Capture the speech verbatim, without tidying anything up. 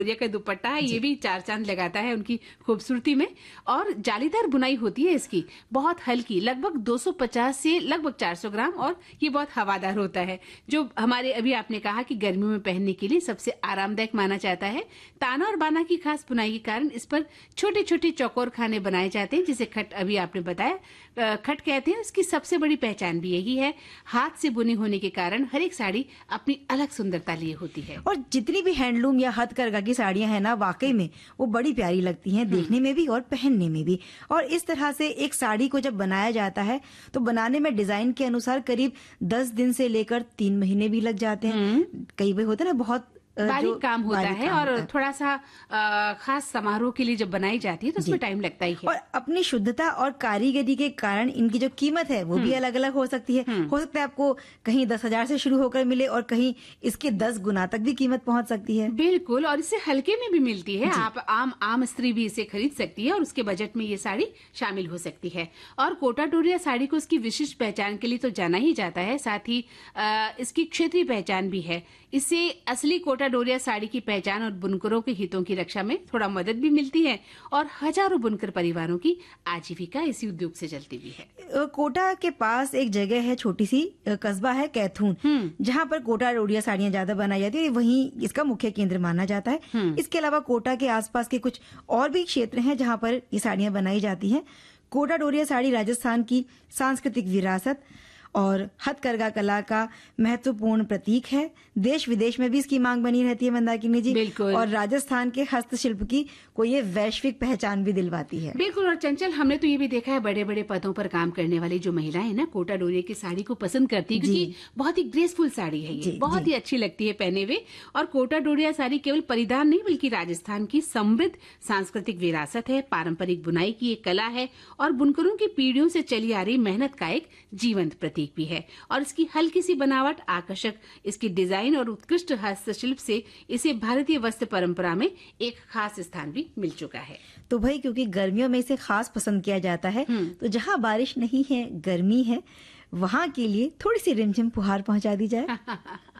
सूर्य का दुपट्टा है, ये भी चार चांद लगाता है उनकी खूबसूरती में। और जालीदार बुनाई होती है इसकी, बहुत हल्की, लगभग दो सौ पचास से लगभग चार सौ ग्राम, और ये बहुत हवादार होता है, जो हमारे अभी आपने कहा कि गर्मियों में पहनने के लिए सबसे आरामदायक माना जाता है। ताना और बाना की खास बुनाई के कारण इस पर छोटे छोटे चौकोर खाने बनाए जाते हैं, जिसे खट अभी आपने बताया खट कहते हैं। इसकी सबसे बड़ी पहचान भी यही है, हाथ से बुनी होने के कारण हर एक साड़ी अपनी अलग सुंदरता लिए होती है। और जितनी भी हैंडलूम या हथकरघा की साड़ियां हैं ना, वाकई में वो बड़ी प्यारी लगती हैं, देखने में भी और पहनने में भी। और इस तरह से एक साड़ी को जब बनाया जाता है तो बनाने में डिजाइन के अनुसार करीब दस दिन से लेकर तीन महीने भी लग जाते हैं। कई बार होता है ना बहुत बारीक काम होता है, काम और होता है। थोड़ा सा आ, खास समारोह के लिए जब बनाई जाती है तो उसमें टाइम लगता ही है। और अपनी शुद्धता और कारीगरी के कारण इनकी जो कीमत है वो भी अलग अलग हो सकती है। हो सकता है आपको कहीं दस हजार से शुरू होकर मिले और कहीं इसके दस गुना तक भी कीमत पहुंच सकती है। बिल्कुल, और इससे हल्के में भी मिलती है। आप आम आम स्त्री भी इसे खरीद सकती है और उसके बजट में ये साड़ी शामिल हो सकती है। और कोटा डोरिया साड़ी को इसकी विशिष्ट पहचान के लिए तो जाना ही जाता है, साथ ही आ, इसकी क्षेत्रीय पहचान भी है। इससे असली कोटा डोरिया साड़ी की पहचान और बुनकरों के हितों की रक्षा में थोड़ा मदद भी मिलती है, और हजारों बुनकर परिवारों की आजीविका इसी उद्योग से चलती भी है। कोटा के पास एक जगह है, छोटी सी कस्बा है कैथून, जहाँ पर कोटा डोरिया साड़ियां ज्यादा बनाई जाती है, वहीं इसका मुख्य केंद्र माना जाता है। इसके अलावा कोटा के आसपास के कुछ और भी क्षेत्र हैं जहाँ पर ये साड़ियां बनाई जाती हैं। कोटा डोरिया साड़ी राजस्थान की सांस्कृतिक विरासत और हथकरघा कला का महत्वपूर्ण प्रतीक है। देश विदेश में भी इसकी मांग बनी रहती है मंदाकिनी जी। बिल्कुल। और राजस्थान के हस्तशिल्प की को ये वैश्विक पहचान भी दिलवाती है। बिल्कुल। और चंचल, हमने तो ये भी देखा है, बड़े बड़े पदों पर काम करने वाली जो महिलाएं ना कोटा डोरिया की साड़ी को पसंद करती है, क्योंकि बहुत ही ग्रेसफुल साड़ी है, ये बहुत ही अच्छी लगती है पहने हुए। और कोटा डोरिया साड़ी केवल परिधान नहीं, बल्कि राजस्थान की समृद्ध सांस्कृतिक विरासत है, पारंपरिक बुनाई की एक कला है, और बुनकरों की पीढ़ियों से चली आ रही मेहनत का एक जीवंत प्रतीक भी है। और इसकी हल्की सी बनावट, आकर्षक इसकी डिजाइन और उत्कृष्ट हस्तशिल्प से इसे भारतीय वस्त्र परंपरा में एक खास स्थान भी मिल चुका है। तो भाई, क्योंकि गर्मियों में इसे खास पसंद किया जाता है, तो जहाँ बारिश नहीं है, गर्मी है, वहाँ के लिए थोड़ी सी रिमझिम फुहार पहुंचा दी जाए।